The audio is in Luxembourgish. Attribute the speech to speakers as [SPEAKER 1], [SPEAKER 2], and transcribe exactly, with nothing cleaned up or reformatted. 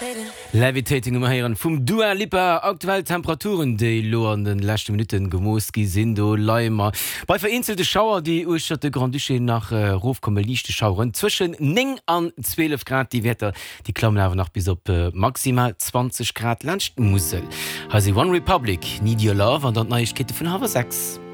[SPEAKER 1] Levitating um heieren vum Dua Lipa aktuell Temperaturen déi lo an den lächte Minuten Gemoski sind do Leimer. Bei vereinzelte Schauer, die uschat de Grand Duché nach äh, Rof komme lichte Schauren zwischen neng an zwölf Grad die Wetter, die klammen awer nach bis op äh, maximal zwanzig Grad Landchten Mussel. Hasi One Republic, Need Your Love an dat Neuigkete vun Hawer sechs.